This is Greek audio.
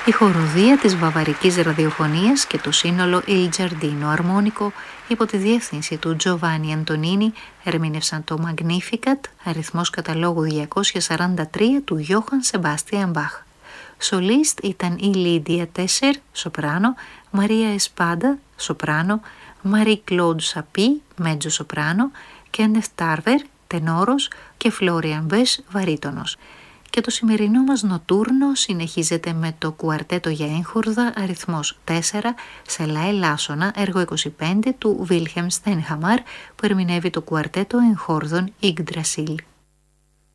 η χοροδία της Βαβαρικής Ραδιοφωνίας και το σύνολο Il Giardino Armonico υπό τη διεύθυνση του Giovanni Antonini ερμήνευσαν το Magnificat, αριθμός καταλόγου 243 του Johann Sebastian Bach. Σολίστ ήταν η Λίδια Τέσσερ, σοπράνο, Μαρία Εσπάντα, σοπράνο, Μαρί Κλόντ Σαπί, μέτζο σοπράνο, Κένεθ Τάρβερ, τενόρος και Φλόριαν Μπες, βαρύτονος. Και το σημερινό μας νοτούρνο συνεχίζεται με το κουαρτέτο για έγχορδα αριθμός 4 σε λα ελάσσονα, έργο 25 του Βίλχεμ Στένχαμαρ που ερμηνεύει το κουαρτέτο εγχόρδων Ιγκντρασίλ.